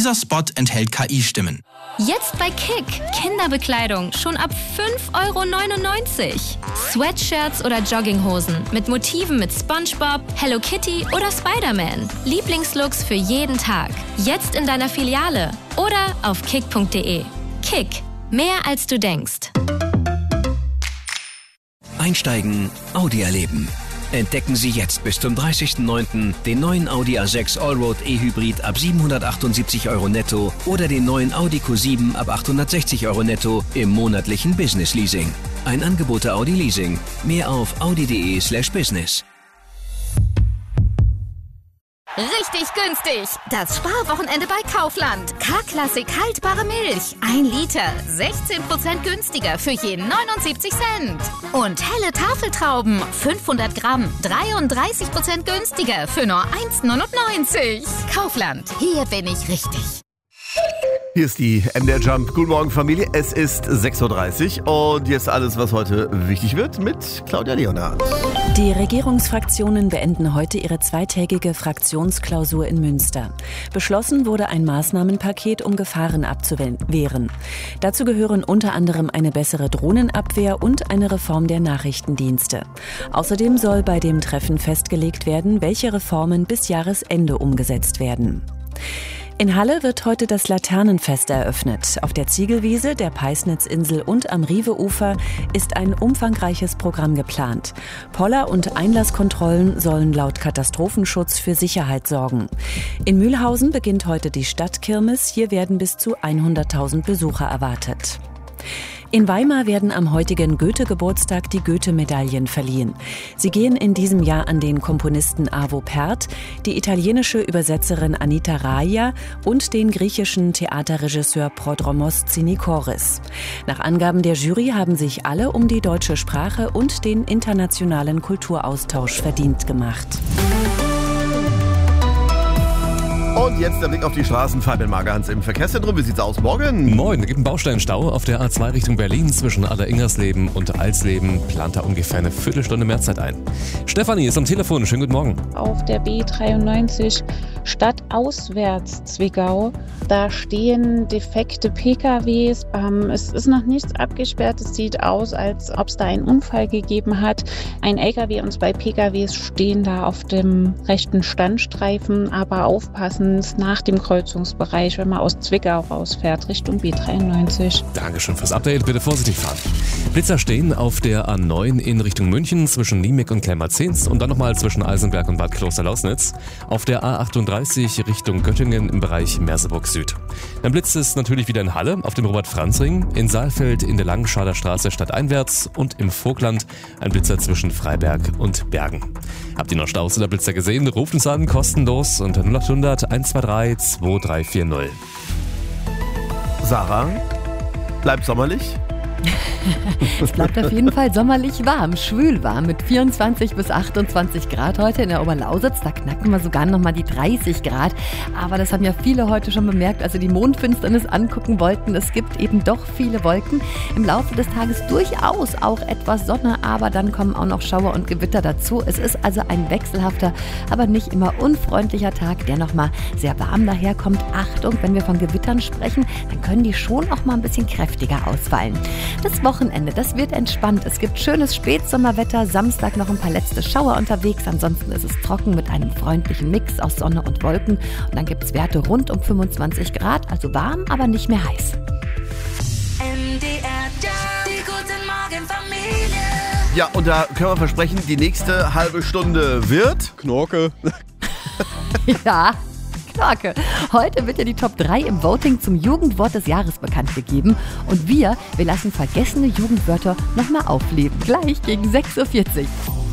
Dieser Spot enthält KI-Stimmen. Jetzt bei Kick. Kinderbekleidung schon ab 5,99 €. Sweatshirts oder Jogginghosen mit Motiven mit SpongeBob, Hello Kitty oder Spider-Man. Lieblingslooks für jeden Tag. Jetzt in deiner Filiale oder auf kick.de. Kick. Mehr als du denkst. Einsteigen, Audi erleben. Entdecken Sie jetzt bis zum 30.09. den neuen Audi A6 Allroad E-Hybrid ab 778 € netto oder den neuen Audi Q7 ab 860 € netto im monatlichen Business Leasing. Ein Angebot der Audi Leasing. Mehr auf audi.de/business. Richtig günstig! Das Sparwochenende bei Kaufland. K-Klassik haltbare Milch. 1 Liter. 16% günstiger für je 79 Cent. Und helle Tafeltrauben. 500 Gramm. 33% günstiger für nur 1,99 €. Kaufland. Hier bin ich richtig. Hier ist die MDR Jump. Guten Morgen, Familie. Es ist 6:30 Uhr und jetzt alles, was heute wichtig wird, mit Claudia Leonhardt. Die Regierungsfraktionen beenden heute ihre zweitägige Fraktionsklausur in Münster. Beschlossen wurde ein Maßnahmenpaket, um Gefahren abzuwehren. Dazu gehören unter anderem eine bessere Drohnenabwehr und eine Reform der Nachrichtendienste. Außerdem soll bei dem Treffen festgelegt werden, welche Reformen bis Jahresende umgesetzt werden. In Halle wird heute das Laternenfest eröffnet. Auf der Ziegelwiese, der Peisnitzinsel und am Rive-Ufer ist ein umfangreiches Programm geplant. Poller- und Einlasskontrollen sollen laut Katastrophenschutz für Sicherheit sorgen. In Mühlhausen beginnt heute die Stadtkirmes. Hier werden bis zu 100.000 Besucher erwartet. In Weimar werden am heutigen Goethe-Geburtstag die Goethe-Medaillen verliehen. Sie gehen in diesem Jahr an den Komponisten Arvo Pärt, die italienische Übersetzerin Anita Raia und den griechischen Theaterregisseur Prodromos Tsinikoris. Nach Angaben der Jury haben sich alle um die deutsche Sprache und den internationalen Kulturaustausch verdient gemacht. Und jetzt der Blick auf die Straßen. Fabian Magerhans im Verkehrszentrum. Wie sieht's aus morgen? Moin, es gibt einen Bausteinstau auf der A2 Richtung Berlin zwischen Alleringersleben und Alsleben. Plant da ungefähr eine Viertelstunde mehr Zeit ein. Stefanie ist am Telefon. Schönen guten Morgen. Auf der B93 stadtauswärts Zwickau. Da stehen defekte PKWs. Es ist noch nichts abgesperrt. Es sieht aus, als ob es da einen Unfall gegeben hat. Ein LKW und 2 PKWs stehen da auf dem rechten Standstreifen. Aber aufpassen nach dem Kreuzungsbereich, wenn man aus Zwickau rausfährt, Richtung B93. Dankeschön fürs Update. Bitte vorsichtig fahren. Blitzer stehen auf der A9 in Richtung München zwischen Niemek und Kleinmarzens und dann nochmal zwischen Eisenberg und Bad Kloster-Lausnitz. Auf der A38 Richtung Göttingen im Bereich Merseburg Süd. Dann blitzt es natürlich wieder in Halle auf dem Robert-Franz-Ring, in Saalfeld in der Langenschader Straße stadteinwärts und im Vogtland ein Blitzer zwischen Freiberg und Bergen. Habt ihr noch Staus oder Blitzer gesehen? Ruft uns an, kostenlos unter 0800 123 2340. Sarah, bleibt sommerlich? Es bleibt auf jeden Fall sommerlich warm, schwül warm mit 24 bis 28 Grad heute in der Oberlausitz. Da knacken wir sogar nochmal die 30 Grad. Aber das haben ja viele heute schon bemerkt, als sie die Mondfinsternis angucken wollten. Es gibt eben doch viele Wolken. Im Laufe des Tages durchaus auch etwas Sonne, aber dann kommen auch noch Schauer und Gewitter dazu. Es ist also ein wechselhafter, aber nicht immer unfreundlicher Tag, der nochmal sehr warm daherkommt. Achtung, wenn wir von Gewittern sprechen, dann können die schon auch mal ein bisschen kräftiger ausfallen. Das Wochenende, das wird entspannt. Es gibt schönes Spätsommerwetter, Samstag noch ein paar letzte Schauer unterwegs. Ansonsten ist es trocken mit einem freundlichen Mix aus Sonne und Wolken. Und dann gibt es Werte rund um 25 Grad, also warm, aber nicht mehr heiß. MDR Jump, die guten Morgen Familie. Ja, und da können wir versprechen, die nächste halbe Stunde wird... Knorke. Ja, Knorke. Heute wird ja die Top 3 im Voting zum Jugendwort des Jahres bekannt gegeben. Und wir lassen vergessene Jugendwörter nochmal aufleben. Gleich gegen 6:40 Uhr.